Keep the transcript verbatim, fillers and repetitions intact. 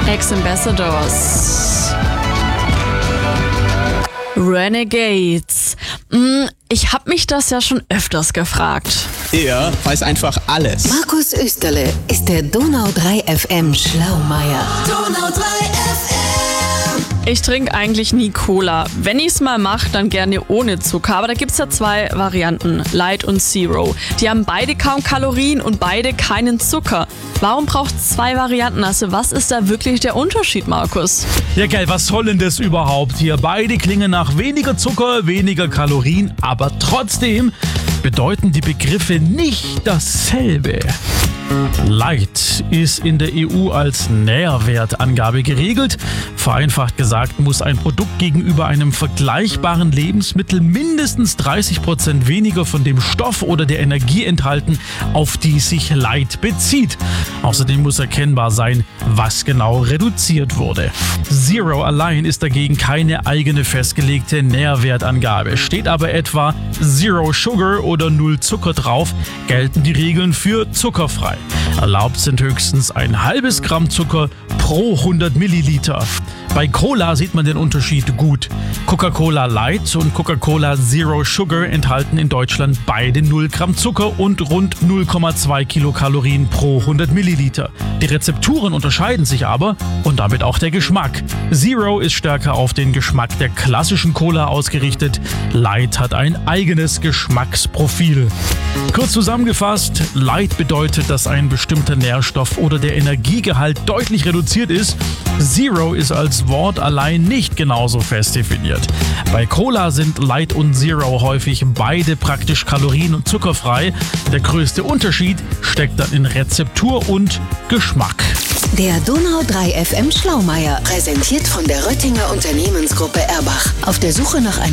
Ex-Ambassadors. Renegades. Ich habe mich das ja schon öfters gefragt. Er weiß einfach alles. Markus Österle ist der Donau drei F M Schlaumeier. Donau drei F M. Ich trinke eigentlich nie Cola. Wenn ich es mal mache, dann gerne ohne Zucker. Aber da gibt es ja zwei Varianten, Light und Zero. Die haben beide kaum Kalorien und beide keinen Zucker. Warum braucht es zwei Varianten? Also was ist da wirklich der Unterschied, Markus? Ja geil, was soll denn das überhaupt hier? Beide klingen nach weniger Zucker, weniger Kalorien, aber trotzdem bedeuten die Begriffe nicht dasselbe. Light ist in der E U als Nährwertangabe geregelt. Vereinfacht gesagt muss ein Produkt gegenüber einem vergleichbaren Lebensmittel mindestens dreißig Prozent weniger von dem Stoff oder der Energie enthalten, auf die sich Light bezieht. Außerdem muss erkennbar sein, was genau reduziert wurde. Zero allein ist dagegen keine eigene festgelegte Nährwertangabe. Steht aber etwa Zero Sugar oder Null Zucker drauf, gelten die Regeln für zuckerfrei. Erlaubt sind höchstens ein halbes Gramm Zucker pro hundert Milliliter. Bei Cola sieht man den Unterschied gut. Coca-Cola Light und Coca-Cola Zero Sugar enthalten in Deutschland beide null Gramm Zucker und rund null Komma zwei Kilokalorien pro hundert Milliliter. Die Rezepturen unterscheiden sich aber und damit auch der Geschmack. Zero ist stärker auf den Geschmack der klassischen Cola ausgerichtet. Light hat ein eigenes Geschmacksprofil. Kurz zusammengefasst, Light bedeutet, dass ein bestimmter Nährstoff oder der Energiegehalt deutlich reduziert ist. Zero ist als Wort allein nicht genauso fest definiert. Bei Cola sind Light und Zero häufig beide praktisch kalorien- und zuckerfrei. Der größte Unterschied steckt dann in Rezeptur und Geschmack. Der Donau drei F M Schlaumeier, präsentiert von der Röttinger Unternehmensgruppe Erbach. Auf der Suche nach einem